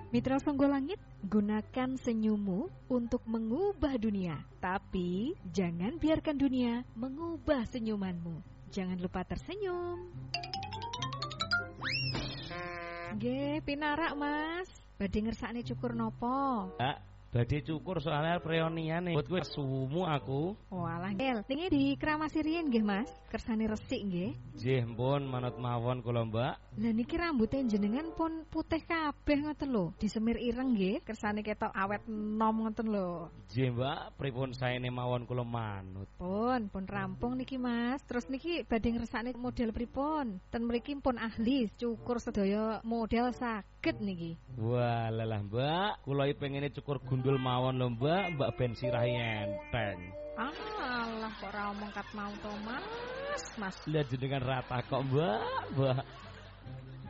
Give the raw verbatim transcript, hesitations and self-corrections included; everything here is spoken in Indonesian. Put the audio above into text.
Mitra Songo Langit, gunakan senyummu untuk mengubah dunia. Tapi jangan biarkan dunia mengubah senyumanmu. Jangan lupa tersenyum. Nggih, pinarak Mas. Badhe ngersakne cukur nopo? Ah, badhe cukur soalnya reunian nih. Buat gue sumu aku. Walah, Gel. Niki di kramasi riyen nggih, Mas. Kersane resik nggih. Nggih, mpun manut mawon kula, Mbak. Lah niki rambutnya jenengan pun putih kabeh ngoten lho. Disemir ireng nggih, kersane ketok awet nom ngoten lho. Nggih, Mbak, pripun saene mawon kula manut. Pun, pun rampung niki Mas. Terus niki badhe ngersakne model pripun? Ten mriki pun ahli cukur sedaya model saged niki. Wah, lelah Mbak, kula iki pengene cukur gundul mawon lho, Mbak, Mbak ben sirahe enteng. Alah kok ora omong kat mau to Mas, Mas. Lah jenengan rata kok, Mbak, Mbak.